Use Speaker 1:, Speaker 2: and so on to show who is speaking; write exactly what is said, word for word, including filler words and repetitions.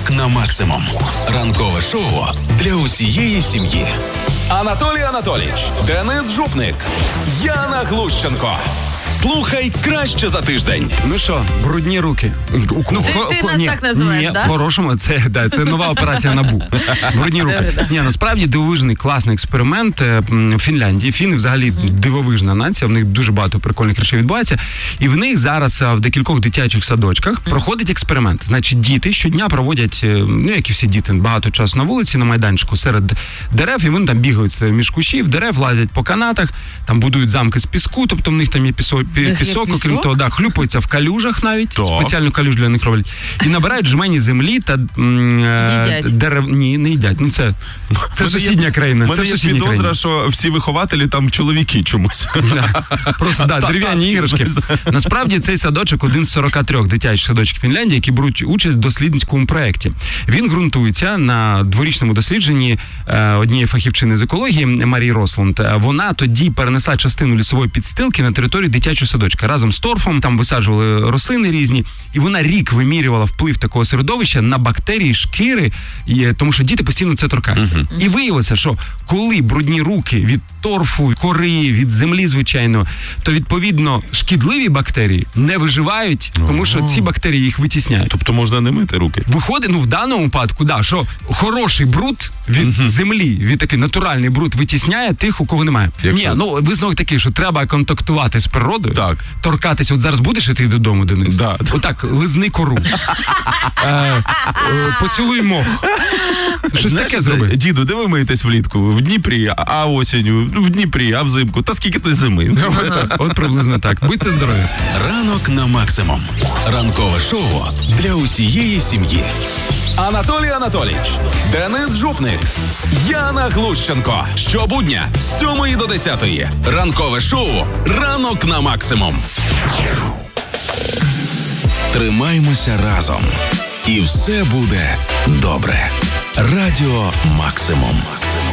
Speaker 1: Ранок на максимум. Ранкове шоу для усієї сім'ї. Анатолій Анатолійович, Денис Жупник, Яна Глущенко. Слухай краще за тиждень.
Speaker 2: Ну що, брудні руки.
Speaker 3: У кого?
Speaker 2: Ну,
Speaker 3: Ти,
Speaker 2: хо,
Speaker 3: ти
Speaker 2: хо,
Speaker 3: нас
Speaker 2: ні,
Speaker 3: так називаєш,
Speaker 2: ні,
Speaker 3: да?
Speaker 2: по-хорошому, це, да, це нова операція НАБУ. Брудні руки. Ні, насправді дивовижний, класний експеримент в Фінляндії. Фіни взагалі дивовижна нація, в них дуже багато прикольних речей відбувається. І в них зараз в декількох дитячих садочках проходить експеримент. Значить, діти щодня проводять, ну як і всі діти, багато часу на вулиці, на майданчику, серед дерев, і вони там бігають між кущів, дерев, лазять по канатах, там будують замки з піску, тобто в них там є пісок, пісок, окрім того, да, хлюпаються в калюжах навіть,
Speaker 1: То.
Speaker 2: спеціальну калюж для них роблять, і набирають жмені землі та е, дерев... Ні, не їдять. Ну це, це сусідня країна.
Speaker 4: У мене
Speaker 2: Це
Speaker 4: є
Speaker 2: сусідня
Speaker 4: підозра,
Speaker 2: країна.
Speaker 4: що всі вихователі там чоловіки чомусь.
Speaker 2: Да. Просто, да, дерев'яні іграшки. Насправді, цей садочок один з сорока трьох дитячих садочків Фінляндії, які беруть участь в дослідницькому проєкті. Він ґрунтується на дворічному дослідженні е, однієї фахівчини з екології Марії Рослунд. Вона тоді перенесла частину лісової підстилки на територію дитячого садочка. Разом з торфом, там висаджували рослини різні, і вона рік вимірювала вплив такого середовища на бактерії, шкіри, і, тому що діти постійно це торкаються. Uh-huh. І виявилося, що коли брудні руки від торфу, кори, від землі, звичайно, то, відповідно, шкідливі бактерії не виживають, тому що ці бактерії їх витісняють.
Speaker 4: Тобто можна не мити руки?
Speaker 2: Виходить, ну, в даному випадку, да, що хороший бруд від uh-huh. землі, від такий натуральний бруд витісняє тих, у кого немає.
Speaker 4: Якщо...
Speaker 2: Ні, ну, висновок такий, що треба контактувати з природою,
Speaker 4: так.
Speaker 2: торкатися. От зараз будеш іти додому, Денис?
Speaker 4: Да.
Speaker 2: Отак, лизни кору. е, е, поцілуй мох. Щось
Speaker 4: Знаєш,
Speaker 2: таке зроби.
Speaker 4: Діду, де ви миєтесь влітку? В Дніпрі, а осінню? В Дніпрі, а взимку? Та скільки то зими?
Speaker 2: От, от приблизно так. Будьте здорові.
Speaker 1: Ранок на максимум. Ранкове шоу для усієї сім'ї. Анатолій Анатолійович, Денис Жупник, Яна Глущенко. Щобудня з сьомої до десятої. Ранкове шоу «Ранок на максимум». Тримаймося разом. І все буде добре. Радіо Максимум.